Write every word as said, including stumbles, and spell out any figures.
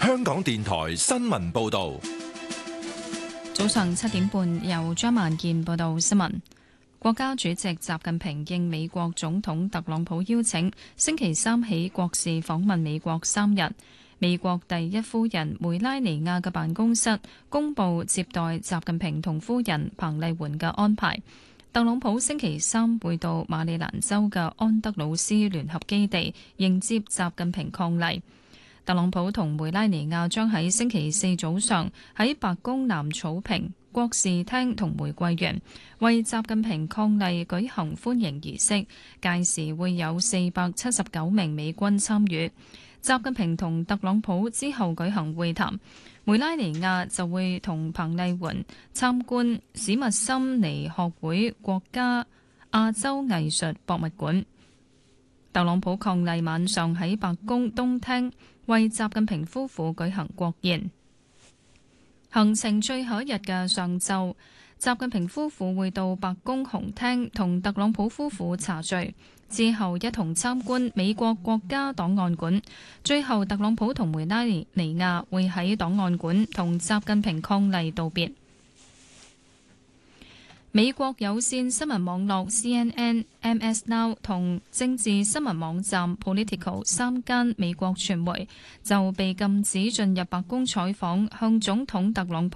香港電台新聞報道。 早上七點半，由張萬健報道新聞。國家主席習近平應美國總統特朗普邀請，星期三起國事訪問美國三日。美國第一夫人梅拉尼亞嘅辦公室公布接待習近平同夫人彭麗媛嘅安排。特朗普星期三會到馬里蘭州嘅安德魯斯聯合基地迎接習近平伉儷。特朗普同梅拉尼亞將喺星期四早上喺白宮南草坪、國事廳同玫瑰園為習近平伉儷舉行歡迎儀式，屆時會有四百七十九名美軍參與。習近平同特朗普之後舉行會談，梅拉尼亞就會同彭麗媛參觀史密森尼學會國家亞洲藝術博物館。特朗普伉儷晚上喺白宮東廳為習近平夫婦舉行國宴。行程最後一日嘅上晝，習近平夫婦會到白宮紅廳同特朗普夫婦茶敘，之後一同參觀美國國家檔案館。最後，特朗普同梅拉尼亞會喺檔案館同習近平伉儷道別。美國有線新聞網絡 C N N、M S Now 同政治新聞網站 Politico 三間美國傳媒就被禁止進入白宮採訪向總統特朗普